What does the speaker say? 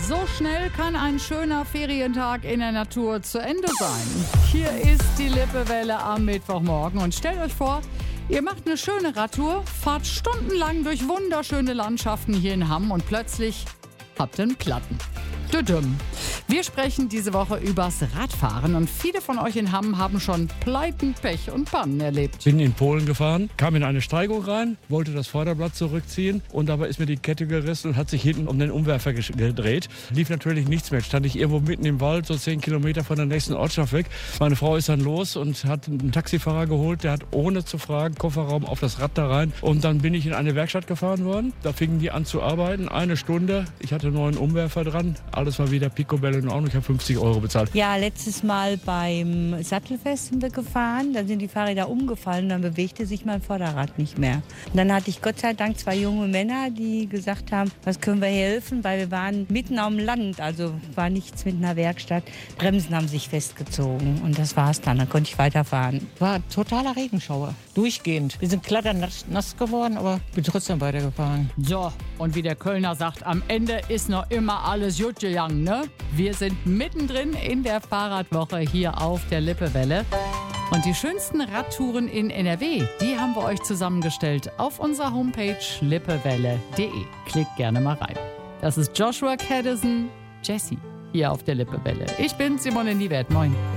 So schnell kann ein schöner Ferientag in der Natur zu Ende sein. Hier ist die Lippewelle am Mittwochmorgen und stellt euch vor, ihr macht eine schöne Radtour, fahrt stundenlang durch wunderschöne Landschaften hier in Hamm und plötzlich habt ihr einen Platten. Düdüm. Wir sprechen diese Woche übers Radfahren und viele von euch in Hamm haben schon Pleiten, Pech und Pannen erlebt. Bin in Polen gefahren, kam in eine Steigung rein, wollte das Vorderblatt zurückziehen und dabei ist mir die Kette gerissen und hat sich hinten um den Umwerfer gedreht. Lief natürlich nichts mehr. Stand ich irgendwo mitten im Wald, so 10 Kilometer von der nächsten Ortschaft weg. Meine Frau ist dann los und hat einen Taxifahrer geholt, der hat ohne zu fragen Kofferraum auf das Rad da rein. Und dann bin ich in eine Werkstatt gefahren worden. Da fingen die an zu arbeiten, 1 Stunde. Ich hatte nur einen Umwerfer dran. Alles war wieder Picobello in Ordnung. Ich habe 50 € bezahlt. Ja, letztes Mal beim Sattelfest sind wir gefahren. Da sind die Fahrräder umgefallen und dann bewegte sich mein Vorderrad nicht mehr. Und dann hatte ich Gott sei Dank 2 junge Männer, die gesagt haben, was können wir helfen, weil wir waren mitten am Land, also war nichts mit einer Werkstatt. Bremsen haben sich festgezogen und das war's dann. Dann konnte ich weiterfahren. War totaler Regenschauer, durchgehend. Wir sind klatternass geworden, aber bin trotzdem weitergefahren. So, und wie der Kölner sagt, am Ende ist noch immer alles gut gegangen, ne? Wir sind mittendrin in der Fahrradwoche hier auf der Lippewelle. Und die schönsten Radtouren in NRW, die haben wir euch zusammengestellt auf unserer Homepage lippewelle.de. Klickt gerne mal rein. Das ist Joshua Caddison, Jessie, hier auf der Lippewelle. Ich bin Simone Niewert. Moin.